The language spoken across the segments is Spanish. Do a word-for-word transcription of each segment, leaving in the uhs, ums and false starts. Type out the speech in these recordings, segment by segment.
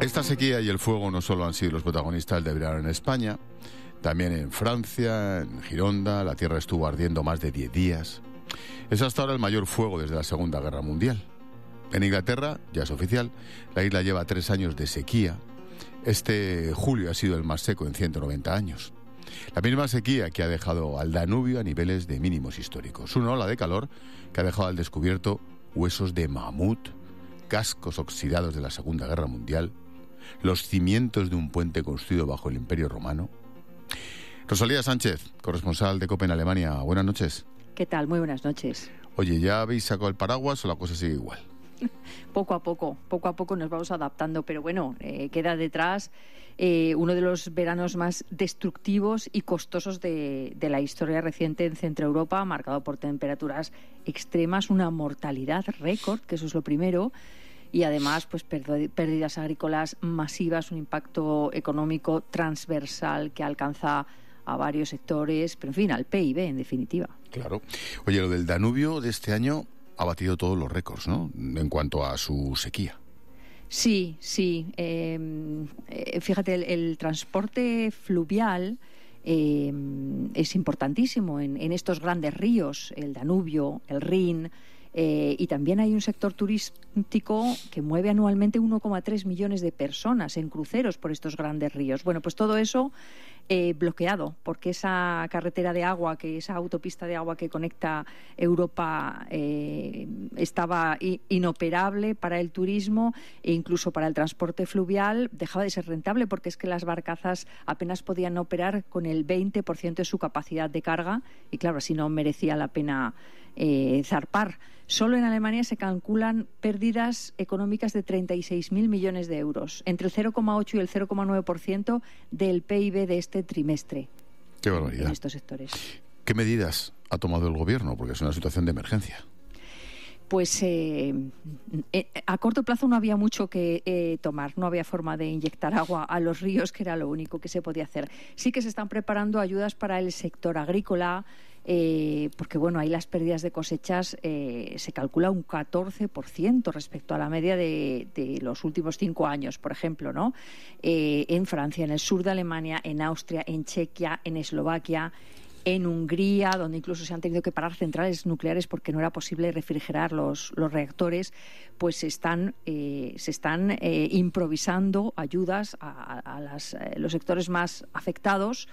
Esta sequía y el fuego no solo han sido los protagonistas del verano en España, también en Francia, en Gironda, la tierra estuvo ardiendo más de diez días. Es hasta ahora el mayor fuego desde la Segunda Guerra Mundial. En Inglaterra, ya es oficial, la isla lleva tres años de sequía. Este julio ha sido el más seco en ciento noventa años. La misma sequía que ha dejado al Danubio a niveles de mínimos históricos. Una ola de calor que ha dejado al descubierto huesos de mamut, cascos oxidados de la Segunda Guerra Mundial, los cimientos de un puente construido bajo el Imperio Romano. Rosalía Sánchez, corresponsal de COPE en Alemania. Buenas noches. ¿Qué tal? Muy buenas noches. Oye, ¿ya habéis sacado el paraguas o la cosa sigue igual? Poco a poco, poco a poco nos vamos adaptando, pero bueno, eh, queda detrás eh, uno de los veranos más destructivos y costosos de, de la historia reciente en Centro Europa, marcado por temperaturas extremas, una mortalidad récord, que eso es lo primero, y además pues pérdidas agrícolas masivas, un impacto económico transversal que alcanza a varios sectores, pero en fin, al P I B en definitiva. Claro. Oye, lo del Danubio de este año ha batido todos los récords, ¿no?, en cuanto a su sequía. Sí, sí. Eh, eh, fíjate, el, el transporte fluvial eh, es importantísimo en, en estos grandes ríos, el Danubio, el Rin. Eh, y también hay un sector turístico que mueve anualmente uno coma tres millones de personas en cruceros por estos grandes ríos. Bueno, pues todo eso eh, bloqueado, porque esa carretera de agua, que esa autopista de agua que conecta Europa eh, estaba inoperable para el turismo e incluso para el transporte fluvial, dejaba de ser rentable porque es que las barcazas apenas podían operar con el veinte por ciento de su capacidad de carga y claro, así no merecía la pena eh, zarpar. Solo en Alemania se calculan pérdidas económicas de treinta y seis mil millones de euros, entre el cero coma ocho y el cero coma nueve por ciento del P I B de este trimestre. Qué barbaridad. En estos sectores. ¿Qué medidas ha tomado el gobierno? Porque es una situación de emergencia. Pues eh, eh, a corto plazo no había mucho que eh, tomar, no había forma de inyectar agua a los ríos, que era lo único que se podía hacer. Sí que se están preparando ayudas para el sector agrícola, eh, porque bueno, ahí las pérdidas de cosechas eh, se calcula un catorce por ciento respecto a la media de, de los últimos cinco años, por ejemplo, ¿no? Eh, en Francia, en el sur de Alemania, en Austria, en Chequia, en Eslovaquia, en Hungría, donde incluso se han tenido que parar centrales nucleares porque no era posible refrigerar los, los reactores, pues se están, eh, se están eh, improvisando ayudas a, a las, eh, los sectores más afectados.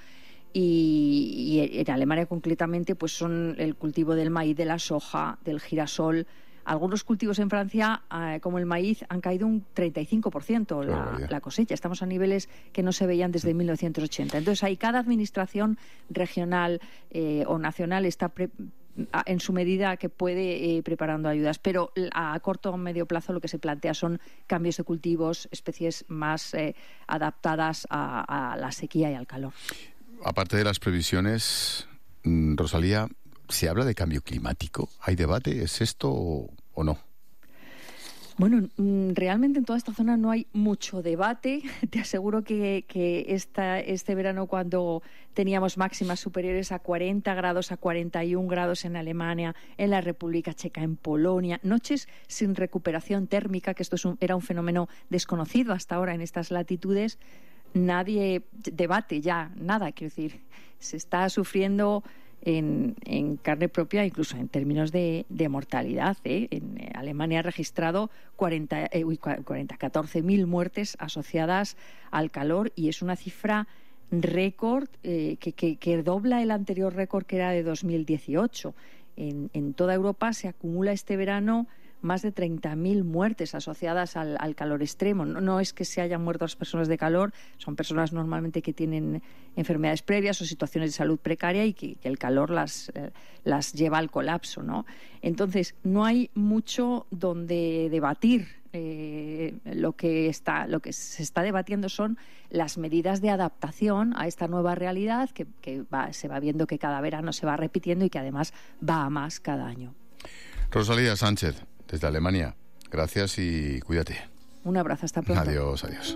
Y, y en Alemania concretamente pues son el cultivo del maíz, de la soja, del girasol. Algunos cultivos en Francia, eh, como el maíz, han caído un treinta y cinco por ciento la, la cosecha. Estamos a niveles que no se veían desde mil novecientos ochenta. Entonces, ahí cada administración regional eh, o nacional está pre- en su medida que puede eh, preparando ayudas. Pero a corto o medio plazo lo que se plantea son cambios de cultivos, especies más eh, adaptadas a, a la sequía y al calor. Aparte de las previsiones, Rosalía, ¿se habla de cambio climático? ¿Hay debate? ¿Es esto o, o no? Bueno, realmente en toda esta zona no hay mucho debate. Te aseguro que, que esta, este verano, cuando teníamos máximas superiores a cuarenta grados, a cuarenta y un grados en Alemania, en la República Checa, en Polonia, noches sin recuperación térmica, que esto es un, era un fenómeno desconocido hasta ahora en estas latitudes, nadie debate ya nada. Quiero decir, se está sufriendo En, en carne propia, incluso en términos de, de mortalidad. ¿eh? En Alemania ha registrado cuarenta, eh, cuarenta, catorce mil muertes asociadas al calor y es una cifra récord eh, que, que, que dobla el anterior récord que era de dos mil dieciocho. En, en toda Europa se acumula este verano más de treinta mil muertes asociadas al, al calor extremo. No, no es que se hayan muerto las personas de calor, son personas normalmente que tienen enfermedades previas o situaciones de salud precaria y que, que el calor las, eh, las lleva al colapso, ¿no? Entonces, no hay mucho donde debatir. Eh, lo que está, lo que se está debatiendo son las medidas de adaptación a esta nueva realidad que, que va, se va viendo que cada verano se va repitiendo y que además va a más cada año. Rosalía Sánchez, desde Alemania, gracias y cuídate. Un abrazo, hasta pronto. Adiós, adiós.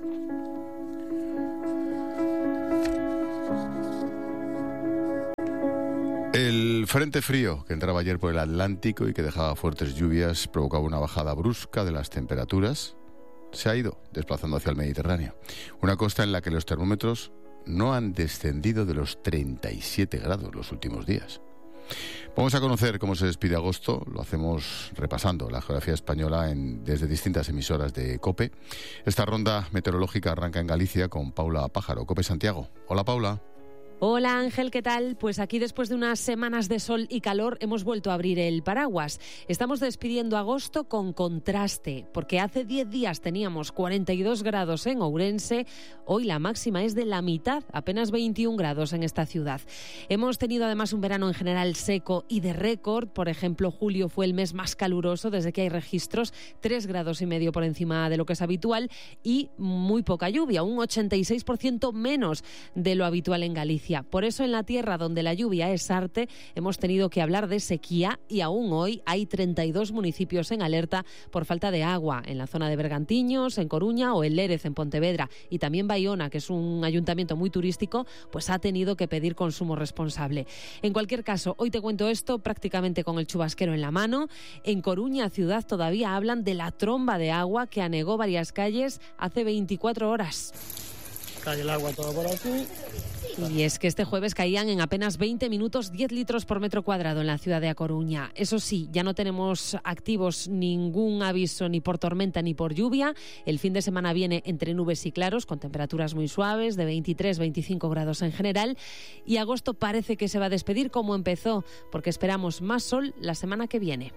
El frente frío que entraba ayer por el Atlántico y que dejaba fuertes lluvias provocaba una bajada brusca de las temperaturas. se ha ido desplazando hacia el Mediterráneo. Una costa en la que los termómetros no han descendido de los treinta y siete grados los últimos días. Vamos a conocer cómo se despide agosto. Lo hacemos repasando la geografía española en, desde distintas emisoras de COPE. Esta ronda meteorológica arranca en Galicia con Paula Pájaro, COPE Santiago. Hola, Paula. Hola Ángel, ¿qué tal? Pues aquí después de unas semanas de sol y calor hemos vuelto a abrir el paraguas. Estamos despidiendo agosto con contraste, porque hace diez días teníamos cuarenta y dos grados en Ourense, hoy la máxima es de la mitad, apenas veintiún grados en esta ciudad. Hemos tenido además un verano en general seco y de récord, por ejemplo julio fue el mes más caluroso desde que hay registros, tres grados y medio por encima de lo que es habitual y muy poca lluvia, un ochenta y seis por ciento menos de lo habitual en Galicia. Por eso en la tierra donde la lluvia es arte hemos tenido que hablar de sequía y aún hoy hay treinta y dos municipios en alerta por falta de agua en la zona de Bergantiños, en Coruña o en Lérez, en Pontevedra. Y también Baiona, que es un ayuntamiento muy turístico, pues ha tenido que pedir consumo responsable. En cualquier caso, hoy te cuento esto prácticamente con el chubasquero en la mano. En Coruña ciudad todavía hablan de la tromba de agua que anegó varias calles hace veinticuatro horas. Cae el agua todo por aquí. Y es que este jueves caían en apenas veinte minutos diez litros por metro cuadrado en la ciudad de A Coruña. Eso sí, ya no tenemos activos ningún aviso ni por tormenta ni por lluvia. El fin de semana viene entre nubes y claros, con temperaturas muy suaves, de veintitrés a veinticinco grados en general. Y agosto parece que se va a despedir como empezó, porque esperamos más sol la semana que viene.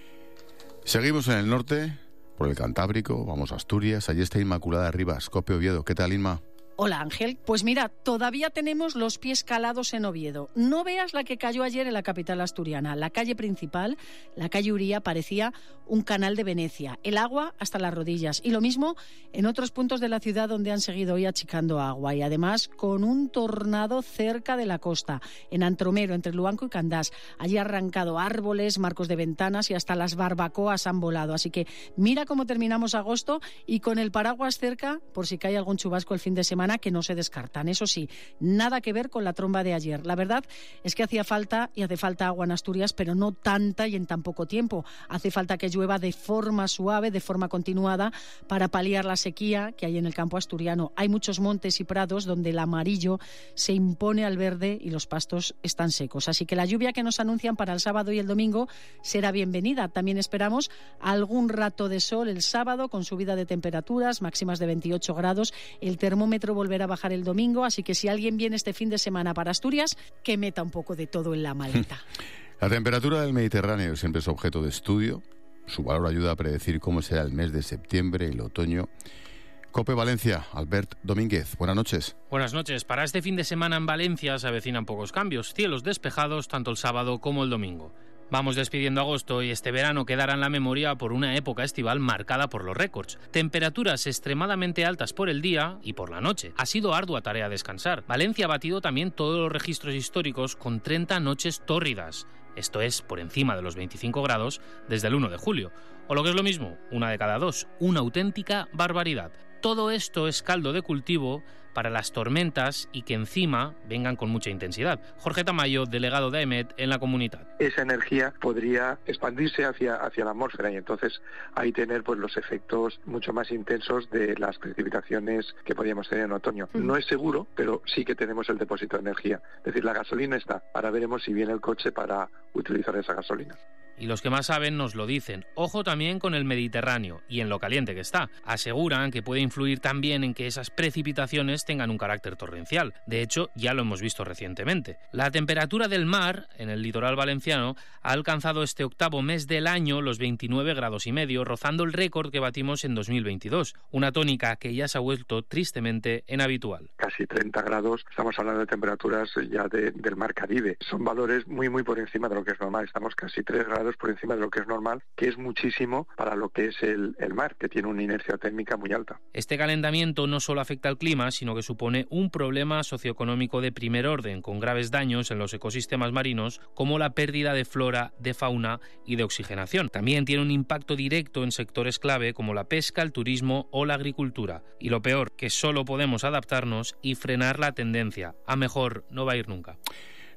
Seguimos en el norte, por el Cantábrico, vamos a Asturias. Allí está Inmaculada Rivas, COPE Oviedo. ¿Qué tal, Inma? Hola Ángel, pues mira, todavía tenemos los pies calados en Oviedo. No veas la que cayó ayer en la capital asturiana. La calle principal, la calle Uría, parecía un canal de Venecia. El agua hasta las rodillas. Y lo mismo en otros puntos de la ciudad donde han seguido hoy achicando agua. Y además con un tornado cerca de la costa, en Antromero, entre Luanco y Candás. Allí han arrancado árboles, marcos de ventanas y hasta las barbacoas han volado. Así que mira cómo terminamos agosto y con el paraguas cerca por si cae algún chubasco el fin de semana, que no se descartan. Eso sí, nada que ver con la tromba de ayer. La verdad es que hacía falta y hace falta agua en Asturias, pero no tanta y en tan poco tiempo. Hace falta que llueva de forma suave, de forma continuada, para paliar la sequía que hay en el campo asturiano. Hay muchos montes y prados donde el amarillo se impone al verde y los pastos están secos. Así que la lluvia que nos anuncian para el sábado y el domingo será bienvenida. También esperamos algún rato de sol el sábado con subida de temperaturas, máximas de veintiocho grados. El termómetro volver a bajar el domingo, así que si alguien viene este fin de semana para Asturias, que meta un poco de todo en la maleta. La temperatura del Mediterráneo siempre es objeto de estudio. Su valor ayuda a predecir cómo será el mes de septiembre y el otoño. COPE Valencia, Albert Domínguez, buenas noches. Buenas noches. Para este fin de semana en Valencia se avecinan pocos cambios. Cielos despejados tanto el sábado como el domingo. Vamos despidiendo agosto y este verano quedará en la memoria por una época estival marcada por los récords. Temperaturas extremadamente altas por el día y por la noche. Ha sido ardua tarea descansar. Valencia ha batido también todos los registros históricos con treinta noches tórridas. Esto es por encima de los veinticinco grados desde el uno de julio. O lo que es lo mismo, una de cada dos. Una auténtica barbaridad. Todo esto es caldo de cultivo para las tormentas y que encima vengan con mucha intensidad. Jorge Tamayo, delegado de AEMET en la comunidad. Esa energía podría expandirse hacia, hacia la atmósfera y entonces ahí tener pues los efectos mucho más intensos de las precipitaciones que podríamos tener en otoño. No es seguro, pero sí que tenemos el depósito de energía. Es decir, la gasolina está. Ahora veremos si viene el coche para utilizar esa gasolina. Y los que más saben nos lo dicen. Ojo también con el Mediterráneo y en lo caliente que está. Aseguran que puede influir también en que esas precipitaciones tengan un carácter torrencial. De hecho, ya lo hemos visto recientemente. La temperatura del mar en el litoral valenciano ha alcanzado este octavo mes del año los veintinueve grados y medio, rozando el récord que batimos en dos mil veintidós. Una tónica que ya se ha vuelto tristemente inhabitual. Casi treinta grados, estamos hablando de temperaturas ya de, del mar Caribe. Son valores muy muy por encima de lo que es normal. Estamos casi tres grados por encima de lo que es normal, que es muchísimo para lo que es el, el mar, que tiene una inercia térmica muy alta. Este calentamiento no solo afecta al clima, sino que supone un problema socioeconómico de primer orden, con graves daños en los ecosistemas marinos, como la pérdida de flora, de fauna y de oxigenación. También tiene un impacto directo en sectores clave como la pesca, el turismo o la agricultura. Y lo peor, que solo podemos adaptarnos y frenar la tendencia. A mejor no va a ir nunca.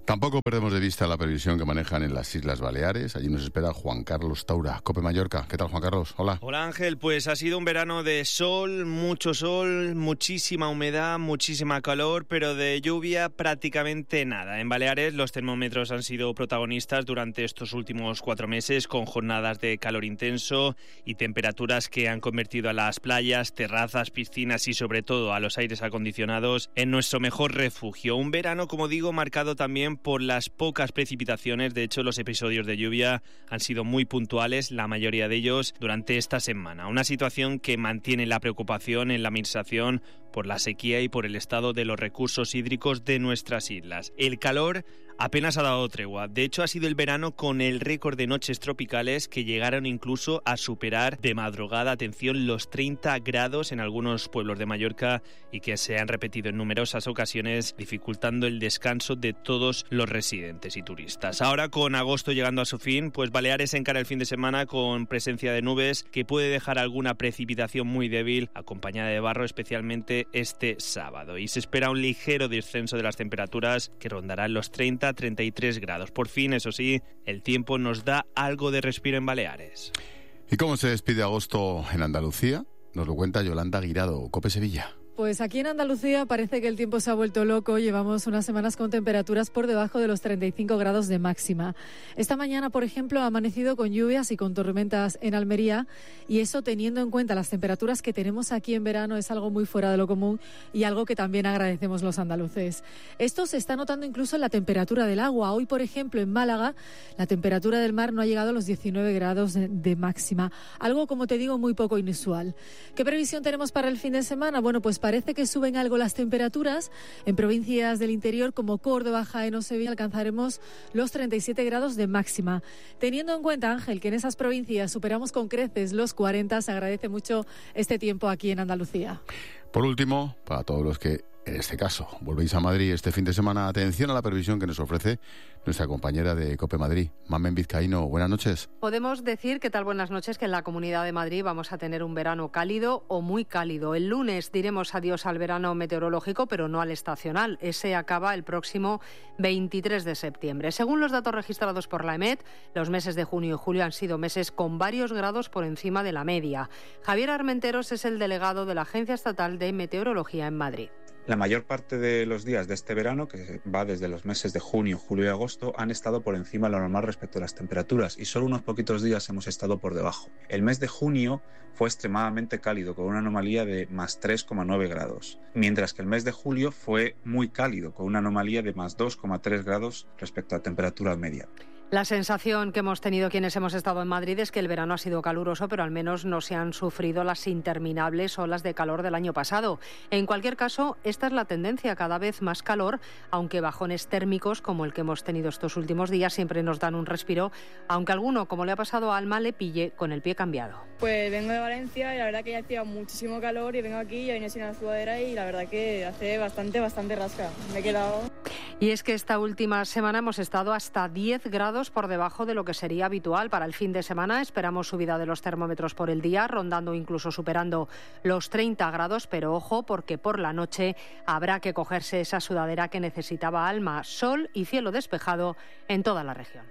Tampoco perdemos de vista la previsión que manejan en las Islas Baleares. Allí nos espera Juan Carlos Taura, COPE Mallorca. ¿Qué tal, Juan Carlos? Hola. Hola, Ángel. Pues ha sido un verano de sol, mucho sol, muchísima humedad, muchísima calor, pero de lluvia prácticamente nada. En Baleares los termómetros han sido protagonistas durante estos últimos cuatro meses, con jornadas de calor intenso y temperaturas que han convertido a las playas, terrazas, piscinas y sobre todo a los aires acondicionados en nuestro mejor refugio. Un verano, como digo, marcado también por las pocas precipitaciones. De hecho, los episodios de lluvia han sido muy puntuales, la mayoría de ellos durante esta semana. Una situación que mantiene la preocupación en la administración por la sequía y por el estado de los recursos hídricos de nuestras islas. El calor apenas ha dado tregua. De hecho, ha sido el verano con el récord de noches tropicales que llegaron incluso a superar de madrugada, atención, los treinta grados en algunos pueblos de Mallorca y que se han repetido en numerosas ocasiones, dificultando el descanso de todos los residentes y turistas. Ahora, con agosto llegando a su fin, pues Baleares encara el fin de semana con presencia de nubes que puede dejar alguna precipitación muy débil, acompañada de barro, especialmente este sábado. Y se espera un ligero descenso de las temperaturas que rondarán los treinta a treinta y tres grados. Por fin, eso sí, el tiempo nos da algo de respiro en Baleares. ¿Y cómo se despide agosto en Andalucía? Nos lo cuenta Yolanda Guirado, COPE Sevilla. Pues aquí en Andalucía parece que el tiempo se ha vuelto loco. Llevamos unas semanas con temperaturas por debajo de los treinta y cinco grados de máxima. Esta mañana, por ejemplo, ha amanecido con lluvias y con tormentas en Almería, y eso, teniendo en cuenta las temperaturas que tenemos aquí en verano, es algo muy fuera de lo común y algo que también agradecemos los andaluces. Esto se está notando incluso en la temperatura del agua. Hoy, por ejemplo, en Málaga, la temperatura del mar no ha llegado a los diecinueve grados de, de máxima. Algo, como te digo, muy poco inusual. ¿Qué previsión tenemos para el fin de semana? Bueno, pues parece que suben algo las temperaturas. En provincias del interior como Córdoba, Jaén o Sevilla alcanzaremos los treinta y siete grados de máxima. Teniendo en cuenta, Ángel, que en esas provincias superamos con creces los cuarenta, se agradece mucho este tiempo aquí en Andalucía. Por último, para todos los que, en este caso, volvéis a Madrid este fin de semana, atención a la previsión que nos ofrece nuestra compañera de COPE Madrid, Mamen Vizcaíno. Buenas noches. Podemos decir, ¿qué tal? Buenas noches, que en la Comunidad de Madrid vamos a tener un verano cálido o muy cálido. El lunes diremos adiós al verano meteorológico, pero no al estacional. Ese acaba el próximo veintitrés de septiembre. Según los datos registrados por la EMET, los meses de junio y julio han sido meses con varios grados por encima de la media. Javier Armenteros es el delegado de la Agencia Estatal de Meteorología en Madrid. La mayor parte de los días de este verano, que va desde los meses de junio, julio y agosto, han estado por encima de lo normal respecto a las temperaturas, y solo unos poquitos días hemos estado por debajo. El mes de junio fue extremadamente cálido, con una anomalía de más tres coma nueve grados, mientras que el mes de julio fue muy cálido, con una anomalía de más dos coma tres grados respecto a la temperatura media. La sensación que hemos tenido quienes hemos estado en Madrid es que el verano ha sido caluroso, pero al menos no se han sufrido las interminables olas de calor del año pasado. En cualquier caso, esta es la tendencia, cada vez más calor, aunque bajones térmicos como el que hemos tenido estos últimos días siempre nos dan un respiro, aunque a alguno, como le ha pasado a Alma, le pille con el pie cambiado. Pues vengo de Valencia y la verdad que ya hacía muchísimo calor, y vengo aquí y vine sin la sudadera y la verdad que hace bastante, bastante rasca. Me he quedado... Y es que esta última semana hemos estado hasta diez grados por debajo de lo que sería habitual. Para el fin de semana esperamos subida de los termómetros por el día, rondando incluso superando los treinta grados, pero ojo, porque por la noche habrá que cogerse esa sudadera que necesitaba Alma. Sol y cielo despejado en toda la región.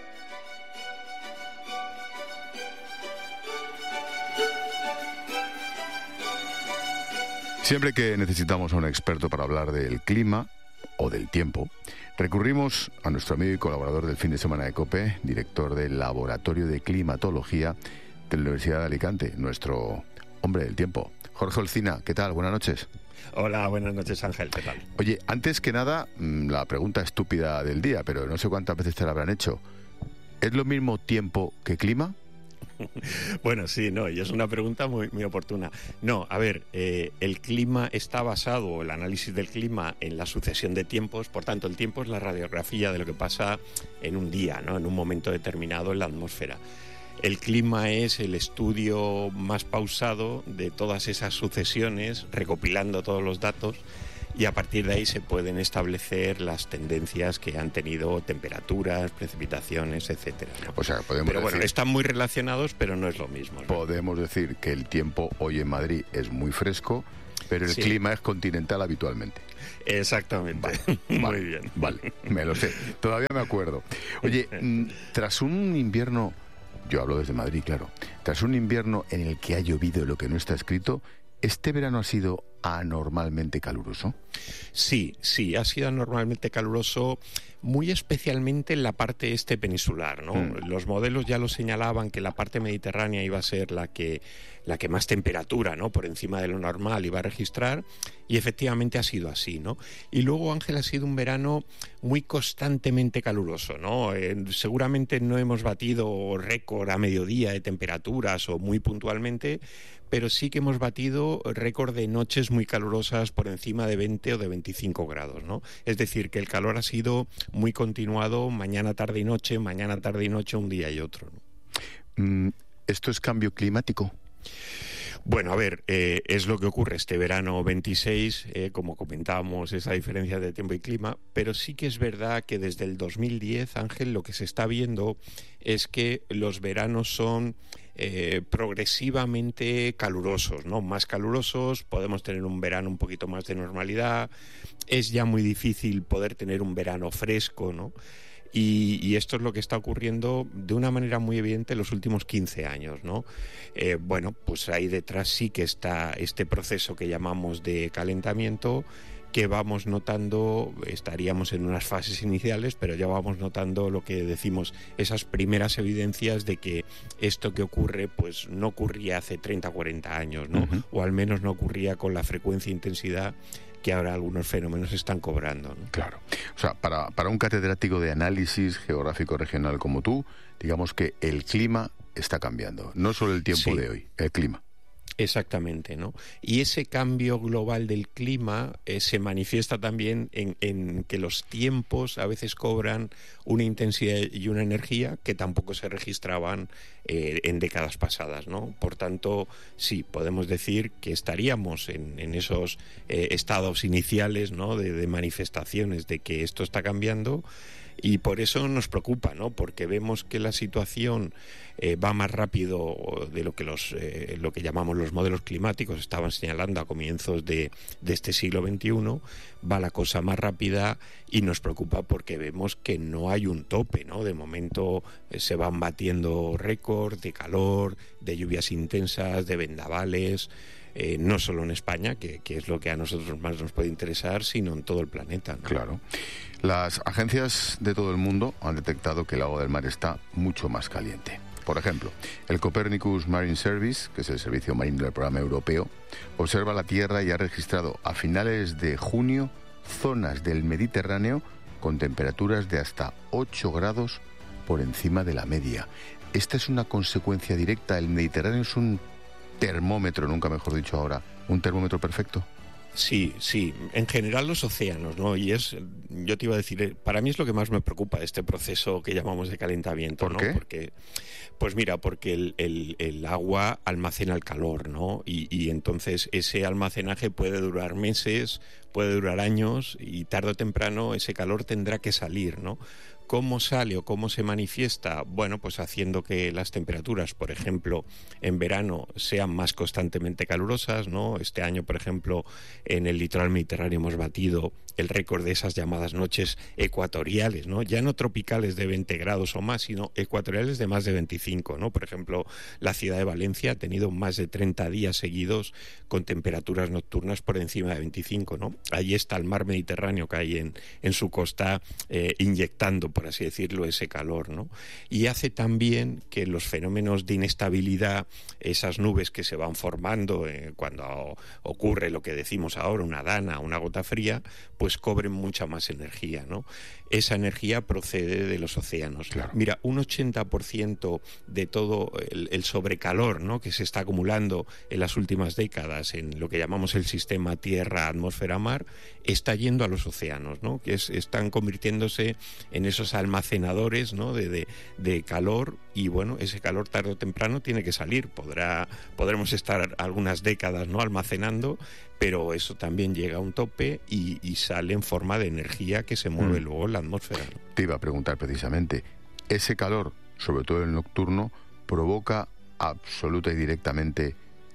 Siempre que necesitamos a un experto para hablar del clima o del tiempo, recurrimos a nuestro amigo y colaborador del fin de semana de COPE, director del Laboratorio de Climatología de la Universidad de Alicante, nuestro hombre del tiempo. Jorge Olcina, ¿qué tal? Buenas noches. Hola, buenas noches, Ángel, ¿qué tal? Oye, antes que nada, la pregunta estúpida del día, pero no sé cuántas veces te la habrán hecho. ¿Es lo mismo tiempo que clima? Bueno, sí, no, y es una pregunta muy, muy oportuna. No, a ver, eh, el clima está basado, el análisis del clima, en la sucesión de tiempos. Por tanto, el tiempo es la radiografía de lo que pasa en un día, ¿no?, en un momento determinado en la atmósfera. El clima es el estudio más pausado de todas esas sucesiones, recopilando todos los datos, y a partir de ahí se pueden establecer las tendencias que han tenido temperaturas, precipitaciones, etcétera, ¿no? O sea, podemos pero decir, bueno, están muy relacionados, pero no es lo mismo, ¿no? Podemos decir que el tiempo hoy en Madrid es muy fresco, pero el sí. clima es continental habitualmente. Exactamente. Vale, muy vale, bien. Vale, me lo sé. Todavía me acuerdo. Oye, tras un invierno, yo hablo desde Madrid, claro, tras un invierno en el que ha llovido lo que no está escrito, ¿este verano ha sido anormalmente caluroso? Sí, sí, ha sido anormalmente caluroso, muy especialmente en la parte este peninsular, ¿no? Mm. Los modelos ya lo señalaban que la parte mediterránea iba a ser la que, la que más temperatura, ¿no?, por encima de lo normal iba a registrar, y efectivamente ha sido así, ¿no? Y luego, Ángel, ha sido un verano muy constantemente caluroso, ¿no? Eh, seguramente no hemos batido récord a mediodía de temperaturas o muy puntualmente, pero sí que hemos batido récord de noches muy calurosas por encima de veinte o de veinticinco grados, ¿no? Es decir, que el calor ha sido muy continuado mañana, tarde y noche, mañana, tarde y noche, un día y otro, ¿no? ¿Esto es cambio climático? Bueno, a ver, eh, es lo que ocurre este verano veintiséis, eh, como comentábamos, esa diferencia de tiempo y clima, pero sí que es verdad que desde el dos mil diez, Ángel, lo que se está viendo es que los veranos son eh, progresivamente calurosos, ¿no? Más calurosos, podemos tener un verano un poquito más de normalidad, es ya muy difícil poder tener un verano fresco, ¿no? Y, y esto es lo que está ocurriendo de una manera muy evidente en los últimos quince años, ¿no? Eh, bueno, pues ahí detrás sí que está este proceso que llamamos de calentamiento, que vamos notando, estaríamos en unas fases iniciales, pero ya vamos notando lo que decimos, esas primeras evidencias de que esto que ocurre, pues no ocurría hace treinta o cuarenta años, ¿no? Uh-huh. O al menos no ocurría con la frecuencia e intensidad que ahora algunos fenómenos están cobrando, ¿no? Claro. O sea, para, para un catedrático de análisis geográfico regional como tú, digamos que el clima está cambiando. No solo el tiempo sí. de hoy, el clima. Exactamente, ¿no? Y ese cambio global del clima eh, se manifiesta también en, en que los tiempos a veces cobran una intensidad y una energía que tampoco se registraban eh, en décadas pasadas, ¿no? Por tanto, sí, podemos decir que estaríamos en, en esos eh, estados iniciales, ¿no?, de, de manifestaciones de que esto está cambiando. Y por eso nos preocupa, ¿no? Porque vemos que la situación eh, va más rápido de lo que los eh, lo que llamamos los modelos climáticos estaban señalando a comienzos de, de este siglo veintiuno, va la cosa más rápida y nos preocupa porque vemos que no hay un tope, ¿no? De momento eh, se van batiendo récords de calor, de lluvias intensas, de vendavales. Eh, no solo en España, que, que es lo que a nosotros más nos puede interesar, sino en todo el planeta, ¿no? Claro. Las agencias de todo el mundo han detectado que el agua del mar está mucho más caliente. Por ejemplo, el Copernicus Marine Service, que es el servicio marino del programa europeo, observa la Tierra y ha registrado a finales de junio zonas del Mediterráneo con temperaturas de hasta ocho grados por encima de la media. Esta es una consecuencia directa. El Mediterráneo es un termómetro, nunca mejor dicho ahora, un termómetro perfecto. Sí, sí, en general los océanos, ¿no? Y es, yo te iba a decir, para mí es lo que más me preocupa de este proceso que llamamos de calentamiento, ¿por ¿no? qué? Porque, pues mira, porque el, el, el agua almacena el calor, ¿no? Y, y entonces ese almacenaje puede durar meses, puede durar años, y tarde o temprano ese calor tendrá que salir, ¿no? ¿Cómo sale o cómo se manifiesta? Bueno, pues haciendo que las temperaturas, por ejemplo, en verano sean más constantemente calurosas, ¿no? Este año, por ejemplo, en el litoral mediterráneo hemos batido el récord de esas llamadas noches ecuatoriales, ¿no? Ya no tropicales de veinte grados o más, sino ecuatoriales de más de veinticinco, ¿no? Por ejemplo, la ciudad de Valencia ha tenido más de treinta días seguidos con temperaturas nocturnas por encima de veinticinco, ¿no? Allí está el mar Mediterráneo que hay en, en su costa eh, inyectando, por así decirlo, ese calor, ¿no? Y hace también que los fenómenos de inestabilidad, esas nubes que se van formando eh, cuando ocurre lo que decimos ahora, una dana, una gota fría, pues cobren mucha más energía, ¿no? Esa energía procede de los océanos. Claro. Mira, un ochenta por ciento de todo el, el sobrecalor, ¿no?, que se está acumulando en las últimas décadas en lo que llamamos el sistema Tierra-Atmósfera-Mar, está yendo a los océanos, ¿no?, que es, están convirtiéndose en esos esos almacenadores, ¿no?, de, de, de calor, y bueno, ese calor tarde o temprano tiene que salir. Podrá, podremos estar algunas décadas, ¿no?, almacenando, pero eso también llega a un tope y, y sale en forma de energía que se mueve mm. luego en la atmósfera, ¿no? Te iba a preguntar precisamente, ese calor, sobre todo el nocturno, provoca absoluta y directamente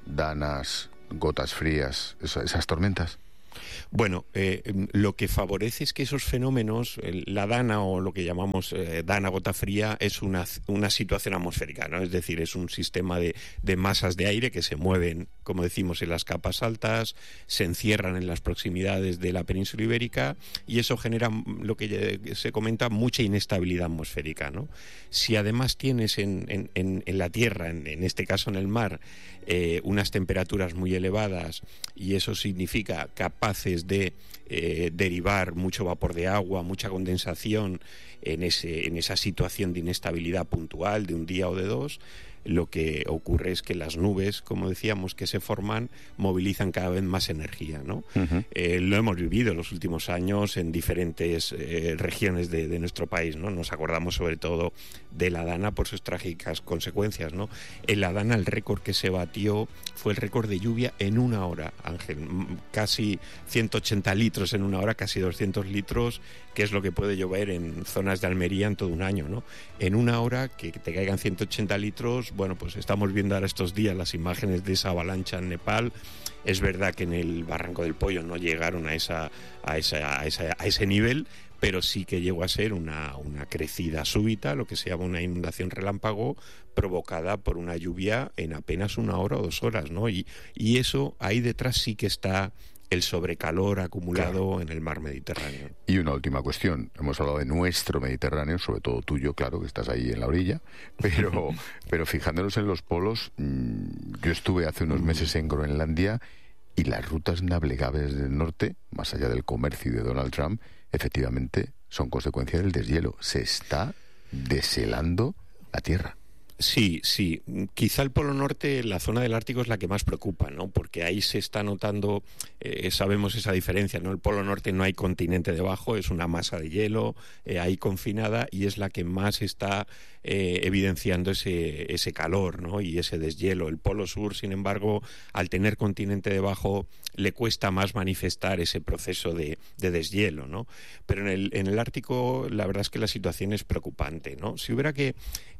danas, gotas frías, esas, esas tormentas. Bueno, eh, lo que favorece es que esos fenómenos, la dana o lo que llamamos eh, dana gota fría, es una, una situación atmosférica, ¿no? Es decir, es un sistema de, de masas de aire que se mueven, como decimos, en las capas altas, se encierran en las proximidades de la península ibérica, y eso genera lo que se comenta, mucha inestabilidad atmosférica, ¿no? Si además tienes en, en, en, en la tierra, en, en este caso en el mar, eh, unas temperaturas muy elevadas, y eso significa capaces de eh, derivar mucho vapor de agua, mucha condensación en, ese, en esa situación de inestabilidad puntual de un día o de dos, lo que ocurre es que las nubes, como decíamos, que se forman, movilizan cada vez más energía, ¿no? Uh-huh. Eh, lo hemos vivido en los últimos años en diferentes eh, regiones de, de nuestro país, ¿no? Nos acordamos sobre todo de la Dana por sus trágicas consecuencias, ¿no? En la Dana el récord que se batió fue el récord de lluvia en una hora, Ángel, casi ciento ochenta litros en una hora, casi doscientos litros, que es lo que puede llover en zonas de Almería en todo un año, ¿no? En una hora que te caigan ciento ochenta litros, bueno, pues estamos viendo ahora estos días las imágenes de esa avalancha en Nepal. Es verdad que en el Barranco del Pollo no llegaron a, esa, a, esa, a, esa, a ese nivel, pero sí que llegó a ser una, una crecida súbita, lo que se llama una inundación relámpago, provocada por una lluvia en apenas una hora o dos horas, ¿no? Y, y eso, ahí detrás sí que está el sobrecalor acumulado, claro, en el mar Mediterráneo. Y una última cuestión. Hemos hablado de nuestro Mediterráneo, sobre todo tuyo, claro, que estás ahí en la orilla, pero, pero fijándonos en los polos, mmm, yo estuve hace unos meses en Groenlandia y las rutas navegables del norte, más allá del comercio y de Donald Trump, efectivamente son consecuencia del deshielo. Se está deshelando la tierra. Sí, sí. Quizá el Polo Norte, la zona del Ártico, es la que más preocupa, ¿no? Porque ahí se está notando, eh, sabemos esa diferencia, ¿no? El Polo Norte no hay continente debajo, es una masa de hielo eh, ahí confinada, y es la que más está eh, evidenciando ese, ese calor, ¿no? Y ese deshielo. El Polo Sur, sin embargo, al tener continente debajo, le cuesta más manifestar ese proceso de, de deshielo, ¿no? Pero en el, en el Ártico, la verdad es que la situación es preocupante, ¿no? Si hubiera que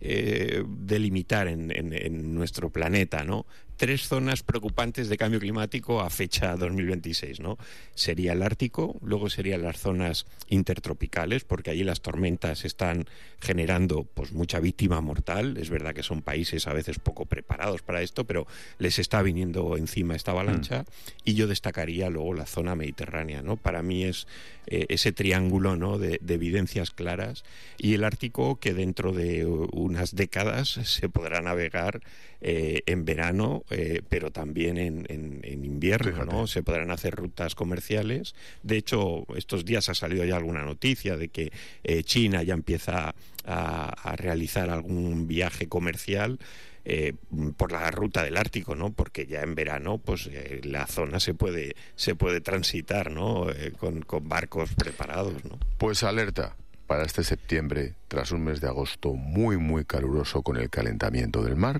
eh, delimitar en, en, en nuestro planeta, ¿no?, tres zonas preocupantes de cambio climático a fecha dos mil veintiséis, ¿no? Sería el Ártico, luego serían las zonas intertropicales, porque allí las tormentas están generando pues mucha víctima mortal. Es verdad que son países a veces poco preparados para esto, pero les está viniendo encima esta avalancha. Mm. Y yo destacaría luego la zona mediterránea, ¿no? Para mí es eh, ese triángulo, ¿no?, de, de evidencias claras. Y el Ártico, que dentro de unas décadas se podrá navegar eh, en verano, eh, pero también en, en, en invierno, Fíjate. ¿no? Se podrán hacer rutas comerciales. De hecho, estos días ha salido ya alguna noticia de que eh, China ya empieza a, a realizar algún viaje comercial Eh, por la ruta del Ártico, ¿no? Porque ya en verano, pues eh, la zona se puede se puede transitar, ¿no? Eh, con, con barcos preparados, ¿no? Pues alerta para este septiembre, tras un mes de agosto muy muy caluroso con el calentamiento del mar,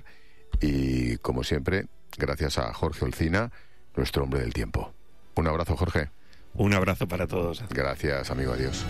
y como siempre, gracias a Jorge Olcina, nuestro hombre del tiempo. Un abrazo, Jorge. Un abrazo para todos. Gracias, amigo. Adiós.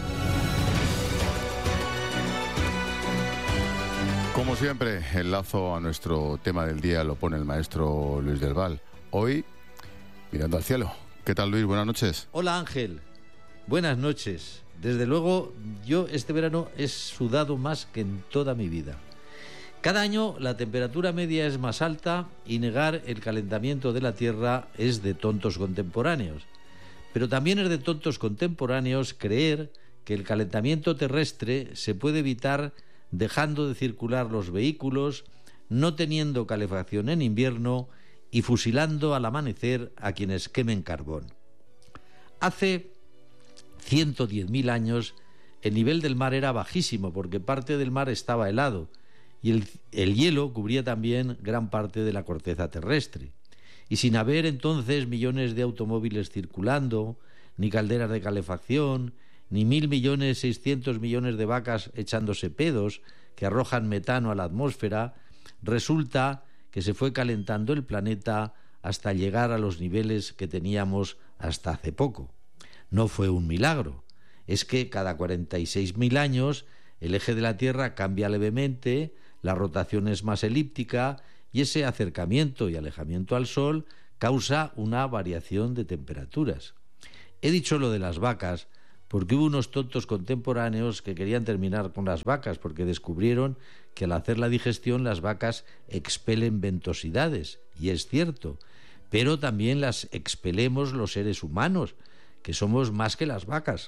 Como siempre, el lazo a nuestro tema del día lo pone el maestro Luis del Val. Hoy, mirando al cielo. ¿Qué tal, Luis? Buenas noches. Hola, Ángel. Buenas noches. Desde luego, yo este verano he sudado más que en toda mi vida. Cada año la temperatura media es más alta y negar el calentamiento de la Tierra es de tontos contemporáneos. Pero también es de tontos contemporáneos creer que el calentamiento terrestre se puede evitar dejando de circular los vehículos, no teniendo calefacción en invierno y fusilando al amanecer a quienes quemen carbón. Hace ciento diez mil años el nivel del mar era bajísimo porque parte del mar estaba helado y el, el hielo cubría también gran parte de la corteza terrestre. Y sin haber entonces millones de automóviles circulando, ni calderas de calefacción, ni mil millones seiscientos millones de vacas echándose pedos que arrojan metano a la atmósfera. Resulta que se fue calentando el planeta hasta llegar a los niveles que teníamos hasta hace poco. No fue un milagro, es que cada cuarenta y seis mil años el eje de la Tierra cambia levemente, la rotación es más elíptica y ese acercamiento y alejamiento al Sol causa una variación de temperaturas. He dicho lo de las vacas porque hubo unos tontos contemporáneos que querían terminar con las vacas porque descubrieron que al hacer la digestión las vacas expelen ventosidades, y es cierto, pero también las expelemos los seres humanos, que somos más que las vacas.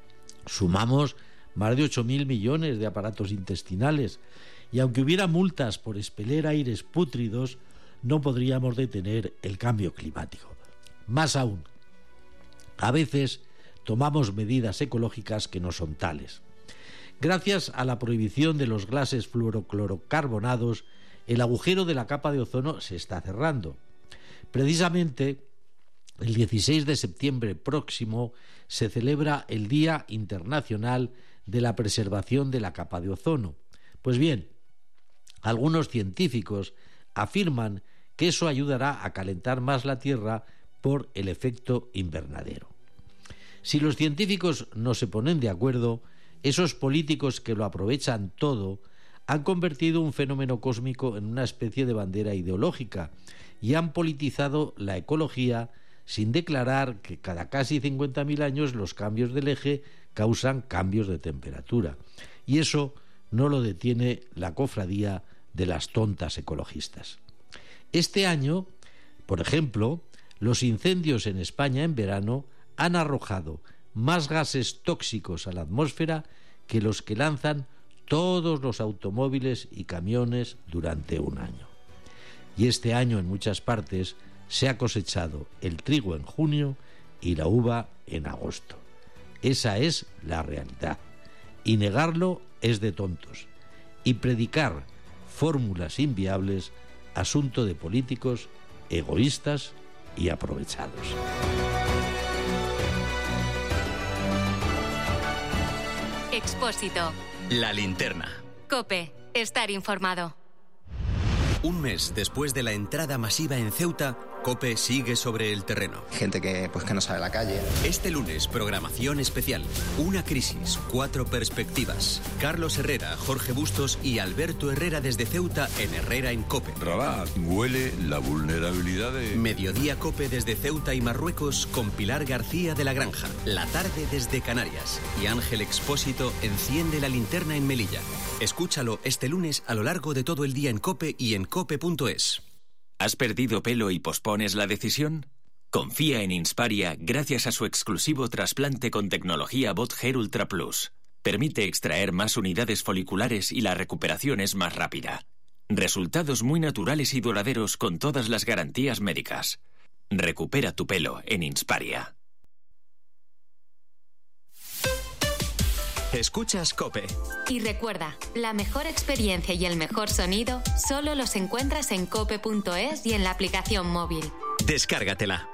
Sumamos más de ocho mil millones de aparatos intestinales, y aunque hubiera multas por expeler aires pútridos, no podríamos detener el cambio climático. Más aún, a veces tomamos medidas ecológicas que no son tales. Gracias a la prohibición de los gases fluoroclorocarbonados, el agujero de la capa de ozono se está cerrando. Precisamente, el dieciséis de septiembre próximo se celebra el Día Internacional de la Preservación de la Capa de Ozono. Pues bien, algunos científicos afirman que eso ayudará a calentar más la Tierra por el efecto invernadero. Si los científicos no se ponen de acuerdo, esos políticos que lo aprovechan todo han convertido un fenómeno cósmico en una especie de bandera ideológica y han politizado la ecología sin declarar que cada casi cincuenta mil años los cambios del eje causan cambios de temperatura. Y eso no lo detiene la cofradía de las tontas ecologistas. Este año, por ejemplo, los incendios en España en verano han arrojado más gases tóxicos a la atmósfera que los que lanzan todos los automóviles y camiones durante un año. Y este año en muchas partes se ha cosechado el trigo en junio y la uva en agosto. Esa es la realidad. Y negarlo es de tontos. Y predicar fórmulas inviables, asunto de políticos egoístas y aprovechados. Expósito. La linterna. COPE. Estar informado. Un mes después de la entrada masiva en Ceuta, COPE sigue sobre el terreno. Gente que, pues, que no sabe la calle. Este lunes, programación especial. Una crisis, cuatro perspectivas. Carlos Herrera, Jorge Bustos y Alberto Herrera desde Ceuta en Herrera en COPE. Rabat, huele la vulnerabilidad de... Mediodía COPE desde Ceuta y Marruecos con Pilar García de la Granja. La tarde desde Canarias. Y Ángel Expósito enciende la linterna en Melilla. Escúchalo este lunes a lo largo de todo el día en COPE y en cope punto es. ¿Has perdido pelo y pospones la decisión? Confía en Insparia gracias a su exclusivo trasplante con tecnología Bot Hair Ultra Plus. Permite extraer más unidades foliculares y la recuperación es más rápida. Resultados muy naturales y duraderos con todas las garantías médicas. Recupera tu pelo en Insparia. Escuchas COPE. Y recuerda, la mejor experiencia y el mejor sonido solo los encuentras en cope punto es y en la aplicación móvil. Descárgatela.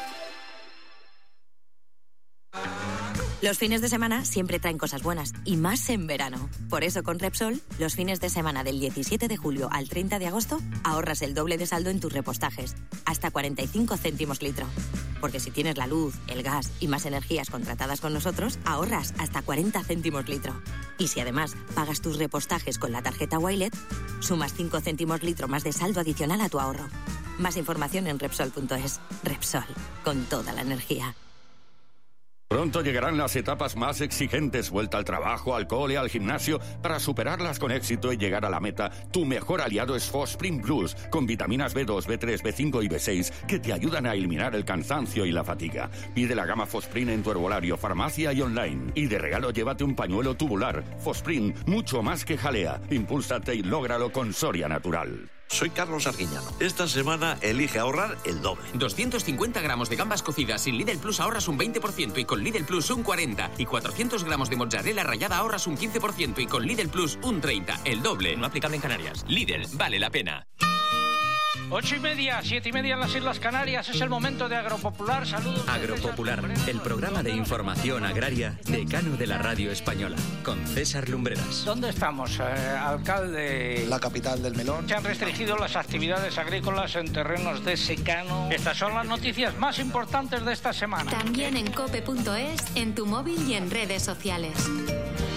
Los fines de semana siempre traen cosas buenas, y más en verano. Por eso con Repsol, los fines de semana del diecisiete de julio al treinta de agosto, ahorras el doble de saldo en tus repostajes, hasta cuarenta y cinco céntimos litro. Porque si tienes la luz, el gas y más energías contratadas con nosotros, ahorras hasta cuarenta céntimos litro. Y si además pagas tus repostajes con la tarjeta Wilet, sumas cinco céntimos litro más de saldo adicional a tu ahorro. Más información en Repsol punto es. Repsol, con toda la energía. Pronto llegarán las etapas más exigentes, vuelta al trabajo, al cole, al gimnasio. Para superarlas con éxito y llegar a la meta, tu mejor aliado es Fosprint Plus, con vitaminas B dos, B tres, B cinco y B seis, que te ayudan a eliminar el cansancio y la fatiga. Pide la gama Fosprint en tu herbolario, farmacia y online. Y de regalo llévate un pañuelo tubular. Fosprint, mucho más que jalea. Impúlsate y lógralo con Soria Natural. Soy Carlos Arguiñano. Esta semana elige ahorrar el doble. doscientos cincuenta gramos de gambas cocidas sin Lidl Plus ahorras un veinte por ciento y con Lidl Plus un cuarenta por ciento. Y cuatrocientos gramos de mozzarella rallada ahorras un quince por ciento y con Lidl Plus un treinta por ciento. El doble. No aplicable en Canarias. Lidl, vale la pena. Ocho y media, siete y media en las Islas Canarias. Es el momento de Agropopular. Saludos. Agropopular, el programa de información agraria decano de la radio española, con César Lumbreras. ¿Dónde estamos, eh, alcalde? La capital del melón. Se han restringido las actividades agrícolas en terrenos de secano. Estas son las noticias más importantes de esta semana. También en cope punto es, en tu móvil y en redes sociales.